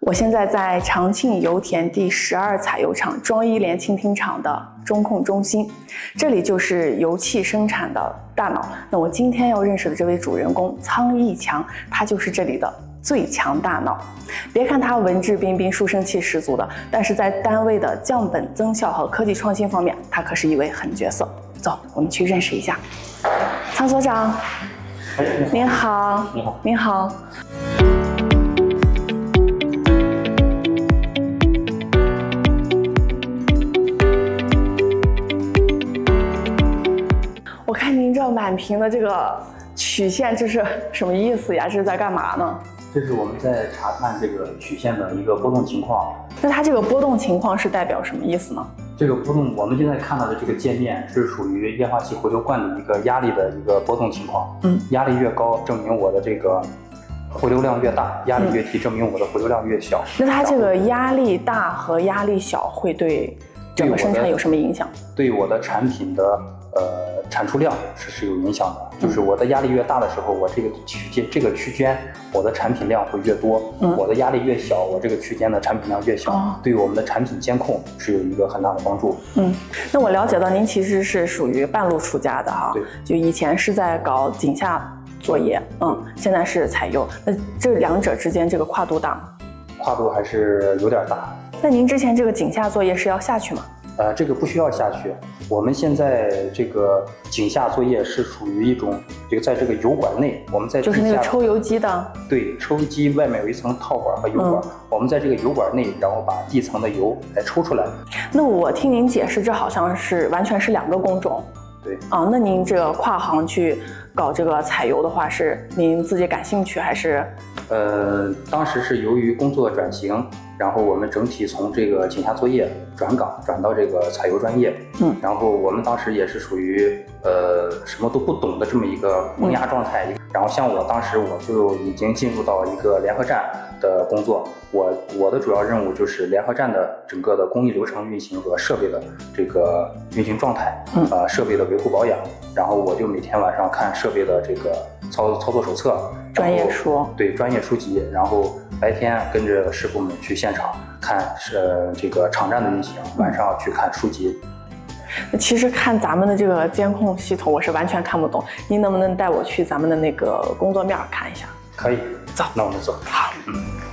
我现在在长庆油田第12采油厂庄一联倾听厂的中控中心，这里就是油气生产的大脑。那我今天要认识的这位主人公苍义强，他就是这里的最强大脑。别看他文质彬彬、书生气十足的，但是在单位的降本增效和科技创新方面，他可是一位狠角色。走，我们去认识一下。苍所长，您好。 你好。 您好。我看您这满屏的这个曲线，这是什么意思呀？这是在干嘛呢？ 这是我们在查看这个曲线的一个波动情况。 那它这个波动情况是代表什么意思呢？ 这个波动，我们现在看到的这个界面是属于液化气回流罐的一个压力的一个波动情况。压力越高，证明我的这个回流量越大；压力越低，证明我的回流量越小。 那它这个压力大和压力小会对整个生产有什么影响？ 对我的产品的产出量是有影响的。就是我的压力越大的时候，我这个区间我的产品量会越多。我的压力越小，我这个区间的产品量越小。对于我们的产品监控是有一个很大的帮助。 那我了解到您其实是属于半路出家的哈。 对。 就以前是在搞井下作业，现在是采油。那这两者之间这个跨度大吗？ 跨度还是有点大。 那您之前这个井下作业是要下去吗？ 这个不需要下去。我们现在这个井下作业是属于一种在这个油管内，我们在就是那个抽油机的。 对，抽油机外面有一层套管和油管，我们在这个油管内，然后把地层的油来抽出来。 那我听您解释，这好像是完全是两个工种。 对。 那您这个跨行去搞这个采油的话，是您自己感兴趣还是？ 当时是由于工作转型，然后我们整体从这个井下作业转岗，转到这个采油专业。然后我们当时也是属于什么都不懂的这么一个萌芽状态。然后像我当时我就已经进入到一个联合站的工作，我的主要任务就是联合站的整个的工艺流程运行和设备的这个运行状态，设备的维护保养。然后我就每天晚上看设备的这个操作手册、 专业书， 对，专业书籍。然后白天跟着师傅们去现场看这个场站的运行，晚上去看书籍。 其实看咱们的这个监控系统，我是完全看不懂。您能不能带我去咱们的那个工作面看一下？ 可以， 走， 那我们走。 好。